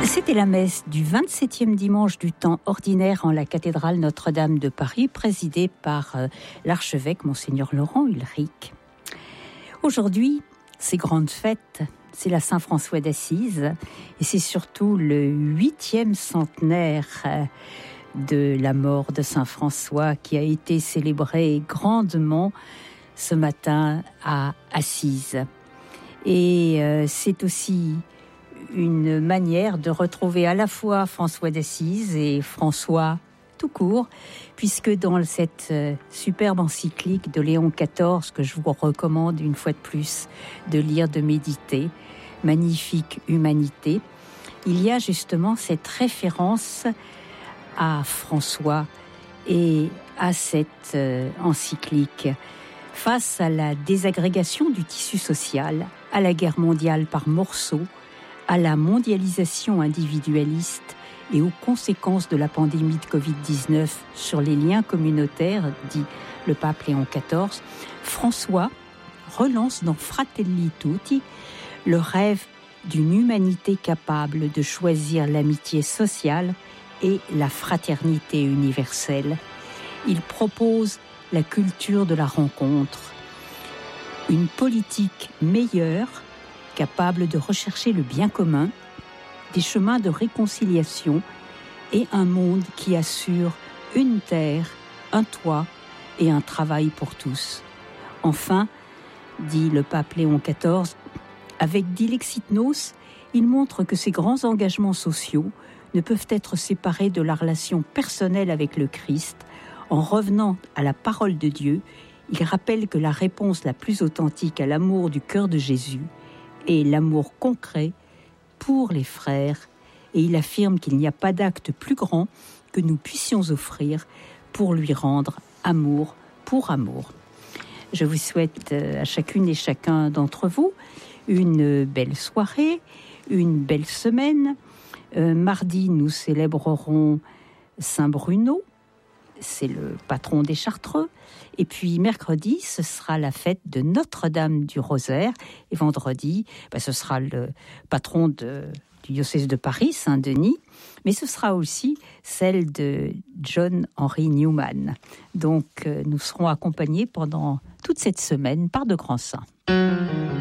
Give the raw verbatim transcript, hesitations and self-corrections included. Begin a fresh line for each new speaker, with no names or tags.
C'était la messe du vingt-septième dimanche du temps ordinaire en la cathédrale Notre-Dame de Paris, présidée par euh, l'archevêque Monseigneur Laurent Ulrich. Aujourd'hui, c'est grande fête, c'est la Saint-François d'Assise et c'est surtout le huitième centenaire euh, de la mort de Saint-François qui a été célébré grandement ce matin à Assise. Et euh, c'est aussi une manière de retrouver à la fois François d'Assise et François tout court, puisque dans cette euh, superbe encyclique de Léon quatorze, que je vous recommande une fois de plus de lire, de méditer, Magnifique humanité, il y a justement cette référence à François et à cette euh, encyclique. Face à la désagrégation du tissu social, à la guerre mondiale par morceaux, à la mondialisation individualiste et aux conséquences de la pandémie de covid dix-neuf sur les liens communautaires, dit le pape Léon quatorze, François relance dans Fratelli Tutti le rêve d'une humanité capable de choisir l'amitié sociale et la fraternité universelle. Il propose la culture de la rencontre, une politique meilleure, capable de rechercher le bien commun, des chemins de réconciliation et un monde qui assure une terre, un toit et un travail pour tous. Enfin, dit le pape Léon quatorze, avec Dilexit-Nos, il montre que ces grands engagements sociaux ne peuvent être séparés de la relation personnelle avec le Christ. En revenant à la parole de Dieu, il rappelle que la réponse la plus authentique à l'amour du cœur de Jésus est l'amour concret pour les frères, et il affirme qu'il n'y a pas d'acte plus grand que nous puissions offrir pour lui rendre amour pour amour. Je vous souhaite à chacune et chacun d'entre vous une belle soirée, une belle semaine. Euh, mardi, nous célébrerons Saint Bruno, c'est le patron des Chartreux. Et puis mercredi, ce sera la fête de Notre-Dame du Rosaire. Et vendredi, ben, ce sera le patron de, du diocèse de Paris, Saint-Denis. Mais ce sera aussi celle de John Henry Newman. Donc euh, nous serons accompagnés pendant toute cette semaine par de grands saints.